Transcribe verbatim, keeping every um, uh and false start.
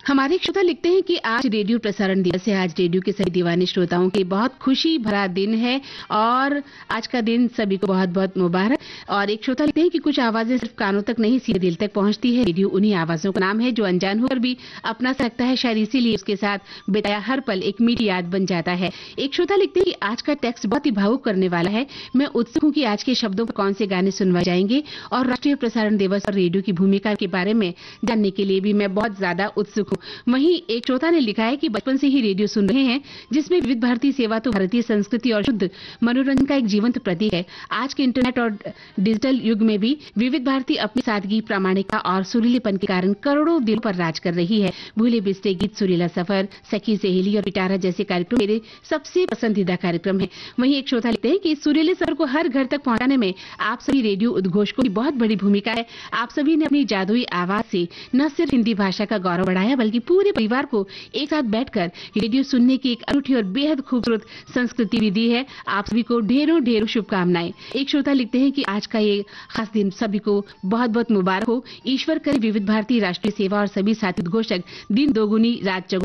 हमारे एक श्रोता लिखते हैं कि आज रेडियो प्रसारण दिवस है। आज रेडियो के सभी दीवाने श्रोताओं के बहुत खुशी भरा दिन है और आज का दिन सभी को बहुत बहुत मुबारक। और एक श्रोता लिखते हैं कि कुछ आवाजें सिर्फ कानों तक नहीं सीधे दिल तक पहुंचती है। रेडियो उन्हीं आवाजों का नाम है जो अनजान होकर भी अपना सकता है, शायद इसीलिए उसके साथ बिताया हर पल एक मीठी याद बन जाता है। एक श्रोता लिखते हैं कि आज का टेक्स्ट बहुत ही भावुक करने वाला है। मैं उत्सुक हूँ कि आज के शब्दों पर कौन से गाने सुनवाए जाएंगे और राष्ट्रीय प्रसारण दिवस और रेडियो की भूमिका के बारे में जानने के लिए भी मैं बहुत ज्यादा उत्सुक हूँ। वहीं एक श्रोता ने लिखा है कि बचपन से ही रेडियो सुन रहे हैं, जिसमें विविध भारती सेवा तो भारतीय संस्कृति और शुद्ध मनोरंजन का एक जीवंत प्रतीक है। आज के इंटरनेट और डिजिटल युग में भी विविध भारती अपनी सादगी, प्रामाणिकता और सुरीलेपन के कारण करोड़ों दिलों पर राज कर रही है। भूले बिसरे गीत, सुरीला सफर, सखी सहेली और पिटारा जैसे कार्यक्रम मेरे सबसे पसंदीदा कार्यक्रम है। वहीं एक श्रोता लिखते हैं कि सुरीले सफर को हर घर तक पहुंचाने में आप सभी रेडियो उद्घोषकों की बहुत बड़ी भूमिका है। आप सभी ने अपनी जादुई आवाज से न सिर्फ हिंदी भाषा का गौरव बढ़ाया, बल्कि पूरे परिवार को एक साथ बैठकर रेडियो सुनने की एक अनूठी और बेहद खूबसूरत संस्कृति भी दी है। आप सभी को ढेरों ढेरों शुभकामनाएं। एक श्रोता लिखते हैं कि आज का ये खास दिन सभी को बहुत बहुत मुबारक हो। ईश्वर करे विविध भारती, राष्ट्रीय सेवा और सभी साथी उद्घोषक दिन दोगुनी रात चौगुनी